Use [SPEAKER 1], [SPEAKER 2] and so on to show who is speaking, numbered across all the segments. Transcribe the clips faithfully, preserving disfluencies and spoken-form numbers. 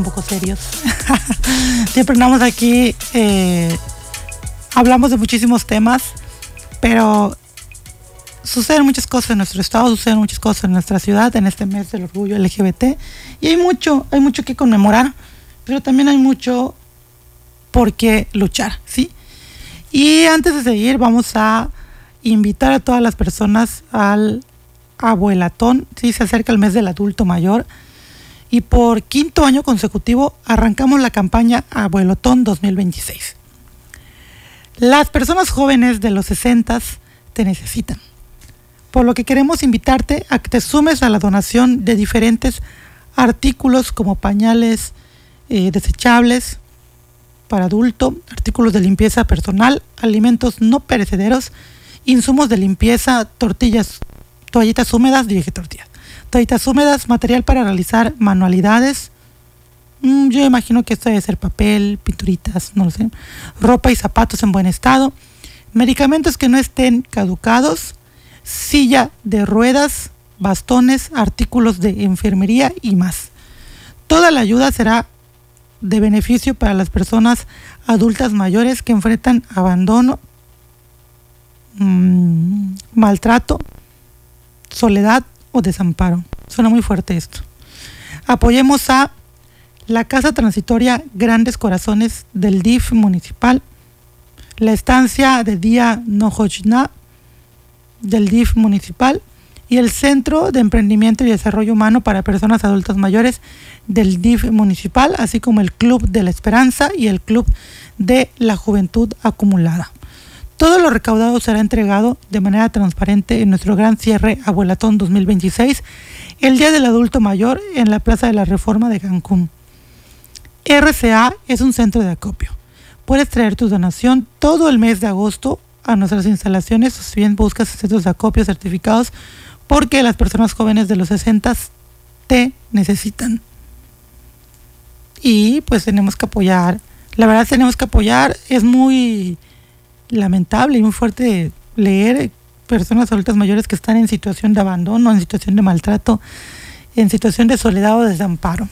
[SPEAKER 1] un poco serios. Siempre andamos aquí, eh, hablamos de muchísimos temas, pero suceden muchas cosas en nuestro estado, suceden muchas cosas en nuestra ciudad, en este mes del orgullo L G B T, y hay mucho, hay mucho que conmemorar, pero también hay mucho por qué luchar, ¿sí? Y antes de seguir, vamos a invitar a todas las personas al abuelatón, ¿sí? Se acerca el mes del adulto mayor, y por quinto año consecutivo arrancamos la campaña Abuelotón dos mil veintiséis. Las personas jóvenes de los sesentas te necesitan, por lo que queremos invitarte a que te sumes a la donación de diferentes artículos como pañales eh, desechables para adulto, artículos de limpieza personal, alimentos no perecederos, insumos de limpieza, tortillas, toallitas húmedas, dije tortillas, toallitas húmedas, material para realizar manualidades. Mm, yo imagino que esto debe ser papel, pinturitas, no lo sé, ropa y zapatos en buen estado, medicamentos que no estén caducados, silla de ruedas, bastones, artículos de enfermería y más. Toda la ayuda será de beneficio para las personas adultas mayores que enfrentan abandono, mmm, maltrato, soledad o desamparo. Suena muy fuerte esto. Apoyemos a la Casa Transitoria Grandes Corazones del D I F municipal, la estancia de día Nojojna del D I F municipal y el Centro de Emprendimiento y Desarrollo Humano para Personas Adultas Mayores del D I F municipal, así como el Club de la Esperanza y el Club de la Juventud Acumulada. Todo lo recaudado será entregado de manera transparente en nuestro gran cierre Abuelatón dos mil veintiséis, el Día del Adulto Mayor, en la Plaza de la Reforma de Cancún. R C A es un centro de acopio. Puedes traer tu donación todo el mes de agosto a nuestras instalaciones, o si bien buscas centros de acopio certificados, porque las personas jóvenes de los sesentas te necesitan. Y pues tenemos que apoyar. La verdad tenemos que apoyar. Es muy lamentable y muy fuerte leer personas adultas mayores que están en situación de abandono, en situación de maltrato, en situación de soledad o desamparo.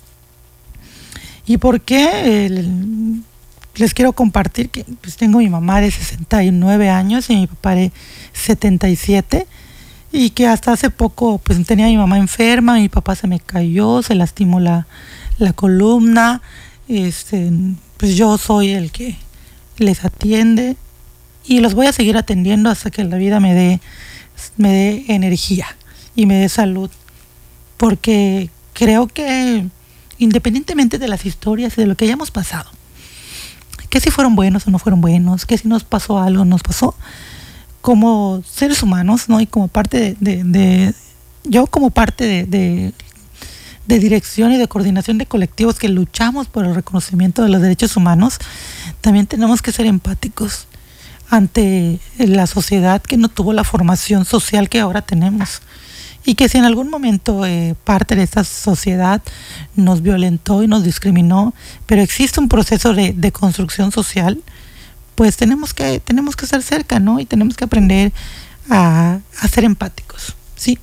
[SPEAKER 1] ¿Y por qué? El, les quiero compartir que pues tengo mi mamá de sesenta y nueve años y mi papá de setenta y siete, y que hasta hace poco pues tenía a mi mamá enferma, mi papá se me cayó, se lastimó la, la columna, este, pues yo soy el que les atiende y los voy a seguir atendiendo hasta que la vida me dé me dé energía y me dé salud, porque creo que independientemente de las historias y de lo que hayamos pasado, que si fueron buenos o no fueron buenos, que si nos pasó algo, nos pasó, como seres humanos, ¿no? Y como parte de, de, de yo como parte de, de, de dirección y de coordinación de colectivos que luchamos por el reconocimiento de los derechos humanos, también tenemos que ser empáticos ante la sociedad que no tuvo la formación social que ahora tenemos. Y que si en algún momento eh, parte de esta sociedad nos violentó y nos discriminó, pero existe un proceso de, de construcción social, pues tenemos que, tenemos que estar cerca, ¿no? Y tenemos que aprender a, a ser empáticos, ¿sí?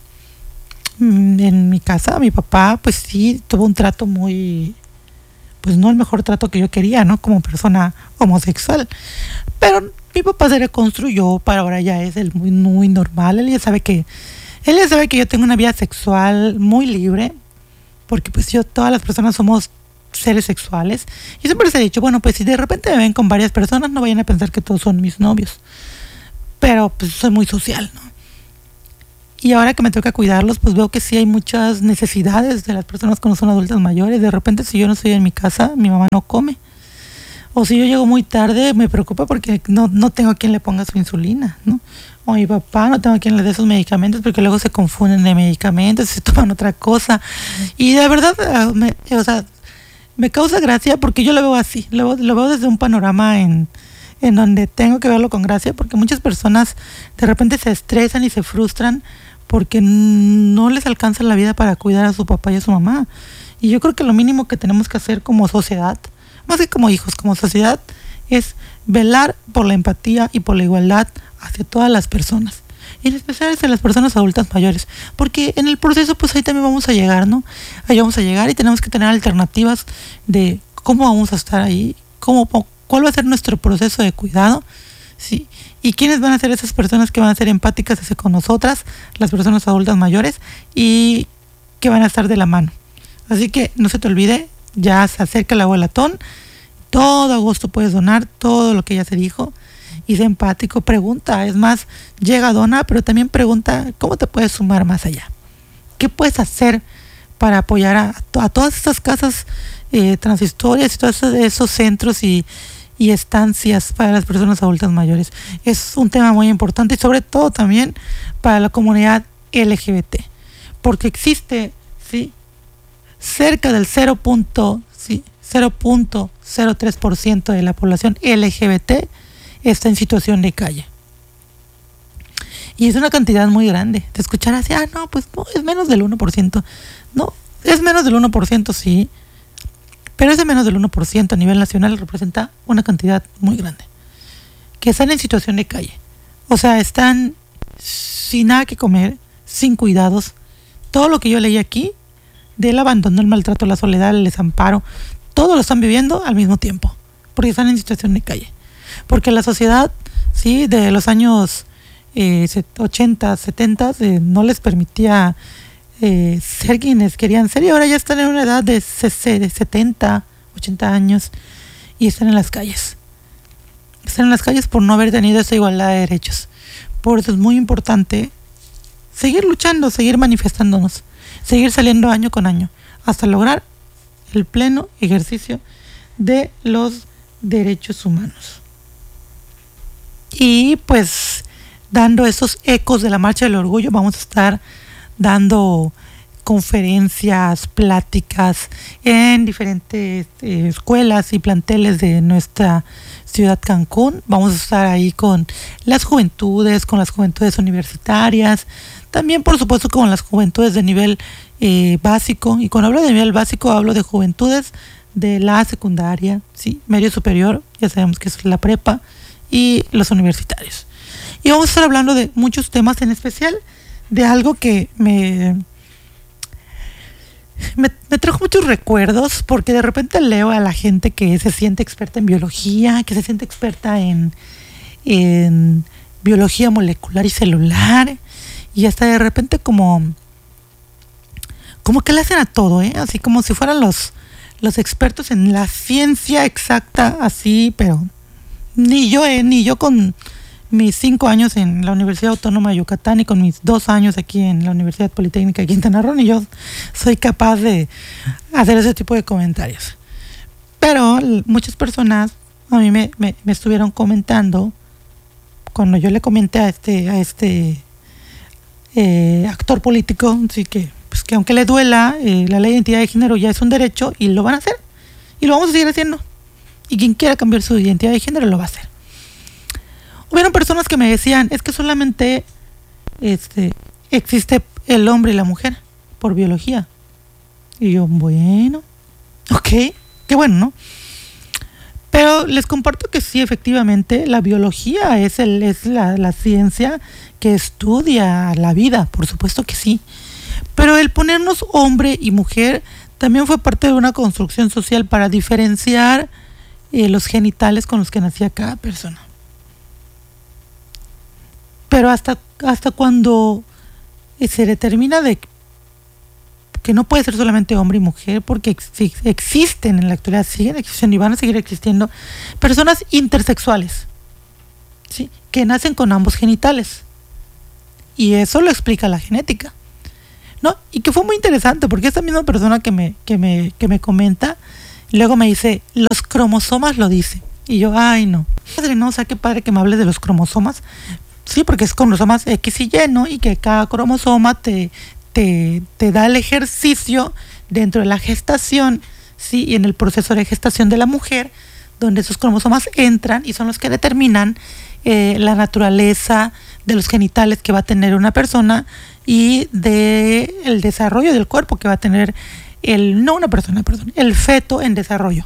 [SPEAKER 1] En mi casa, mi papá, pues sí, tuvo un trato muy, pues no el mejor trato que yo quería, ¿no? Como persona homosexual. Pero mi papá se reconstruyó, para ahora ya es el muy, muy normal, él ya sabe que Él ya sabe que yo tengo una vida sexual muy libre, porque pues yo, todas las personas somos seres sexuales. Y siempre les he dicho, bueno, pues si de repente me ven con varias personas, no vayan a pensar que todos son mis novios. Pero pues soy muy social, ¿no? Y ahora que me toca cuidarlos, pues veo que sí hay muchas necesidades de las personas cuando son adultas mayores. De repente, si yo no estoy en mi casa, mi mamá no come. O si yo llego muy tarde, me preocupa porque no, no tengo a quien le ponga su insulina, ¿no? O mi papá no tengo a quien le dé sus medicamentos porque luego se confunden de medicamentos, se toman otra cosa. Y de verdad, me, o sea, me causa gracia porque yo lo veo así, lo, lo veo desde un panorama en, en donde tengo que verlo con gracia, porque muchas personas de repente se estresan y se frustran porque no les alcanza la vida para cuidar a su papá y a su mamá. Y yo creo que lo mínimo que tenemos que hacer como sociedad, más que como hijos, como sociedad, es velar por la empatía y por la igualdad hacia todas las personas. en especial hacia las personas adultas mayores, porque en el proceso pues ahí también vamos a llegar, ¿no? Ahí vamos a llegar y tenemos que tener alternativas de cómo vamos a estar ahí, cómo, cuál va a ser nuestro proceso de cuidado, ¿sí? Y quiénes van a ser esas personas que van a ser empáticas hacia con nosotras, las personas adultas mayores, y que van a estar de la mano. Así que no se te olvide, ya se acerca el abuelatón, todo agosto puedes donar todo lo que ya se dijo, y sé empático, pregunta, es más, llega, dona, pero también pregunta cómo te puedes sumar más allá. ¿Qué puedes hacer para apoyar a, a todas estas casas eh, transistorias y todos esos centros y, y estancias para las personas adultas mayores? Es un tema muy importante y sobre todo también para la comunidad L G B T, porque existe, ¿sí?, cerca del cero punto cero tres por ciento de la población L G B T está en situación de calle. Y es una cantidad muy grande. Te escucharás así, ah, no, pues no, es menos del uno por ciento. No, es menos del uno por ciento, sí. Pero ese menos del uno por ciento a nivel nacional representa una cantidad muy grande. Que están en situación de calle. O sea, están sin nada que comer, sin cuidados. Todo lo que yo leí aquí, del abandono, el maltrato, la soledad, el desamparo, todo lo están viviendo al mismo tiempo. Porque están en situación de calle. Porque la sociedad, sí, de los años eh, ochenta, setenta, eh, no les permitía eh, ser quienes querían ser, y ahora ya están en una edad de, de setenta, ochenta años y están en las calles. Están en las calles por no haber tenido esa igualdad de derechos. Por eso es muy importante seguir luchando, seguir manifestándonos, seguir saliendo año con año, hasta lograr el pleno ejercicio de los derechos humanos. Y pues dando esos ecos de la Marcha del Orgullo, vamos a estar dando conferencias, pláticas en diferentes eh, escuelas y planteles de nuestra ciudad Cancún. Vamos a estar ahí con las juventudes, con las juventudes universitarias, también por supuesto con las juventudes de nivel eh, básico. Y cuando hablo de nivel básico hablo de juventudes de la secundaria, sí, medio superior, ya sabemos que es la prepa, y los universitarios. Y vamos a estar hablando de muchos temas, en especial de algo que me, me, me trajo muchos recuerdos, porque de repente leo a la gente que se siente experta en biología, que se siente experta en, en biología molecular y celular, y hasta de repente como, como que le hacen a todo, ¿eh? Así como si fueran los, los expertos en la ciencia exacta, así, pero ni yo, eh, ni yo con mis cinco años en la Universidad Autónoma de Yucatán y con mis dos años aquí en la Universidad Politécnica de Quintana Roo, ni yo soy capaz de hacer ese tipo de comentarios. Pero muchas personas a mí me, me, me estuvieron comentando, cuando yo le comenté a este, a este eh, actor político, así que, pues que aunque le duela, eh, la ley de identidad de género ya es un derecho y lo van a hacer. Y lo vamos a seguir haciendo. Y quien quiera cambiar su identidad de género lo va a hacer. Hubieron personas que me decían, es que solamente este, existe el hombre y la mujer por biología. Y yo, bueno, ok, qué bueno, ¿no? Pero les comparto que sí, efectivamente, la biología es, el, es la, la ciencia que estudia la vida, por supuesto que sí. Pero el ponernos hombre y mujer también fue parte de una construcción social para diferenciar eh, los genitales con los que nacía cada persona. Pero hasta, hasta cuando se determina de que no puede ser solamente hombre y mujer, porque ex, existen en la actualidad, siguen existiendo y van a seguir existiendo personas intersexuales, ¿sí?, que nacen con ambos genitales. Y eso lo explica la genética, ¿no? Y que fue muy interesante, porque esta misma persona que me, que me, que me comenta, luego me dice, los cromosomas lo dicen. Y yo, ay no, padre, no, o sea, qué padre que me hables de los cromosomas. Sí, porque es cromosomas X y Y, ¿no? Y que cada cromosoma te, te, te da el ejercicio dentro de la gestación, ¿sí? Y en el proceso de gestación de la mujer, donde esos cromosomas entran y son los que determinan eh, la naturaleza de los genitales que va a tener una persona y de el desarrollo del cuerpo que va a tener el, no una persona, perdón, el feto en desarrollo.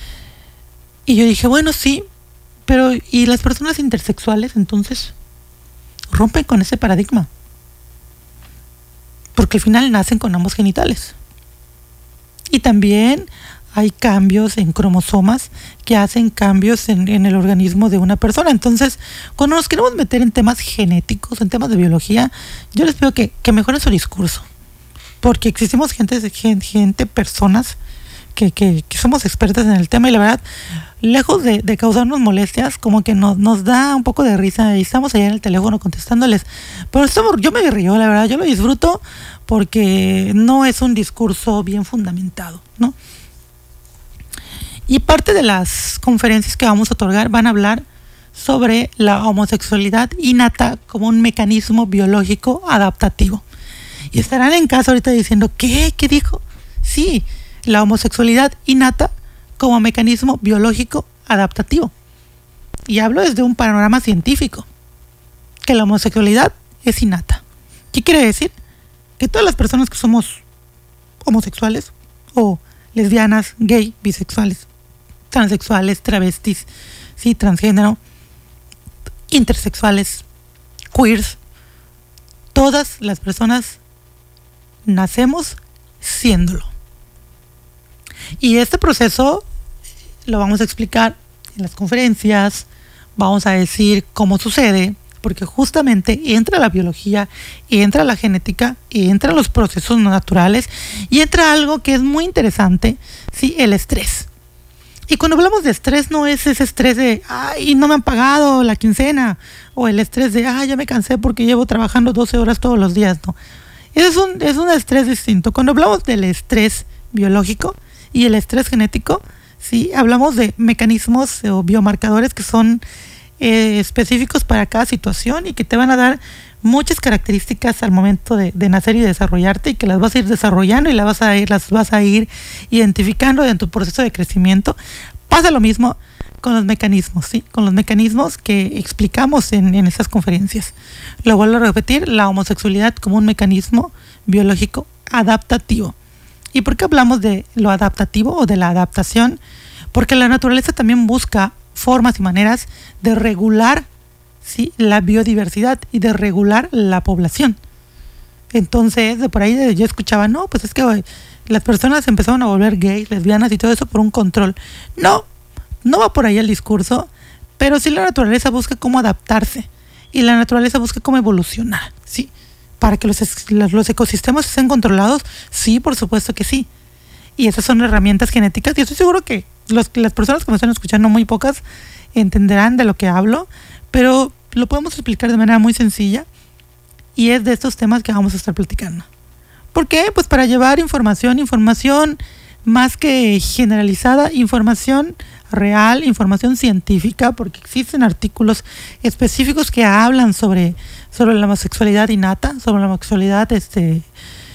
[SPEAKER 1] Y yo dije, bueno, sí, pero ¿y las personas intersexuales entonces? rompen con ese paradigma. Porque al final nacen con ambos genitales. Y también hay cambios en cromosomas que hacen cambios en, en el organismo de una persona. Entonces, cuando nos queremos meter en temas genéticos, en temas de biología, yo les pido que, que mejoren su discurso. Porque existimos gente, gente, gente personas que, que, que somos expertas en el tema y la verdad, lejos de, de causarnos molestias, como que nos, nos da un poco de risa y estamos allá en el teléfono contestándoles. Pero estamos, yo me río, la verdad, yo lo disfruto porque no es un discurso bien fundamentado, ¿no? Y parte de las conferencias que vamos a otorgar van a hablar sobre la homosexualidad innata como un mecanismo biológico adaptativo. Y estarán en casa ahorita diciendo, ¿qué? ¿Qué dijo? Sí, la homosexualidad innata como mecanismo biológico adaptativo. Y hablo desde un panorama científico, que la homosexualidad es innata. ¿Qué quiere decir? Que todas las personas que somos homosexuales o lesbianas, gay, bisexuales, transexuales, travestis, sí, transgénero, intersexuales, queers, todas las personas nacemos siéndolo. Y este proceso lo vamos a explicar en las conferencias, vamos a decir cómo sucede, porque justamente entra la biología, entra la genética, entran los procesos naturales y entra algo que es muy interesante, sí, el estrés. Y cuando hablamos de estrés no es ese estrés de, ay, no me han pagado la quincena, o el estrés de, ay, ya me cansé porque llevo trabajando doce horas todos los días, no. Es un, es un estrés distinto. Cuando hablamos del estrés biológico y el estrés genético, sí, hablamos de mecanismos o biomarcadores que son eh, específicos para cada situación y que te van a dar muchas características al momento de, de nacer y desarrollarte, y que las vas a ir desarrollando y las vas a ir, las vas a ir identificando en tu proceso de crecimiento. Pasa lo mismo con los mecanismos, ¿sí? Con los mecanismos que explicamos en, en estas conferencias. Lo vuelvo a repetir, la homosexualidad como un mecanismo biológico adaptativo. ¿Y por qué hablamos de lo adaptativo o de la adaptación? Porque la naturaleza también busca formas y maneras de regular, ¿sí?, la biodiversidad y de regular la población. Entonces, de por ahí yo escuchaba, no, pues es que oye, las personas empezaron a volver gays, lesbianas y todo eso por un control. No, no va por ahí el discurso, pero sí la naturaleza busca cómo adaptarse y la naturaleza busca cómo evolucionar, ¿sí? Para que los, los ecosistemas estén controlados, sí, por supuesto que sí. Y esas son herramientas genéticas, y estoy seguro que los, las personas que me están escuchando, muy pocas, entenderán de lo que hablo, pero lo podemos explicar de manera muy sencilla, y es de estos temas que vamos a estar platicando. ¿Por qué? Pues para llevar información, información más que generalizada, información real, información científica, porque existen artículos específicos que hablan sobre, sobre la homosexualidad innata, sobre la homosexualidad este,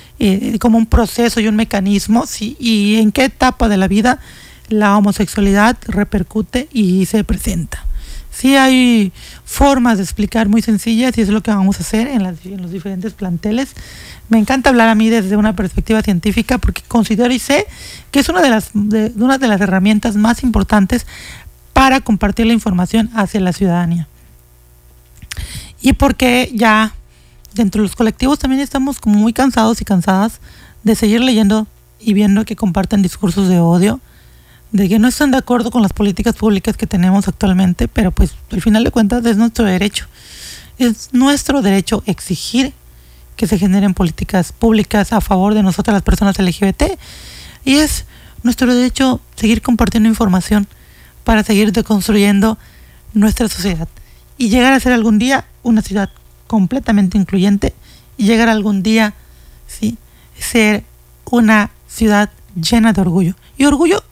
[SPEAKER 1] eh, como un proceso y un mecanismo, ¿sí? Y en qué etapa de la vida la homosexualidad repercute y se presenta. Sí, hay formas de explicar muy sencillas y es lo que vamos a hacer en, las, en los diferentes planteles. Me encanta hablar a mí desde una perspectiva científica porque considero y sé que es una de las, de, una de las herramientas más importantes para compartir la información hacia la ciudadanía. Y porque ya dentro de los colectivos también estamos como muy cansados y cansadas de seguir leyendo y viendo que comparten discursos de odio, de que no están de acuerdo con las políticas públicas que tenemos actualmente, pero pues al final de cuentas es nuestro derecho. Es nuestro derecho exigir que se generen políticas públicas a favor de nosotras las personas L G B T, y es nuestro derecho seguir compartiendo información para seguir deconstruyendo nuestra sociedad y llegar a ser algún día una ciudad completamente incluyente y llegar algún día, sí, ser una ciudad llena de orgullo. Y orgullo